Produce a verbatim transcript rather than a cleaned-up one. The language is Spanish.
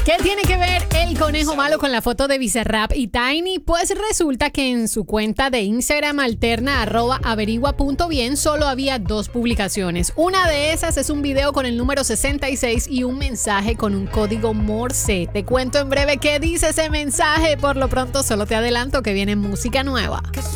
¿Qué tiene que ver el conejo malo con la foto de Bizarrap y Tiny? Pues resulta que en su cuenta de Instagram alterna arroba averigua punto bien solo había dos publicaciones. Una de esas es un video con el número sesenta y seis y un mensaje con un código Morse. Te cuento en breve qué dice ese mensaje. Por lo pronto solo te adelanto que viene música nueva.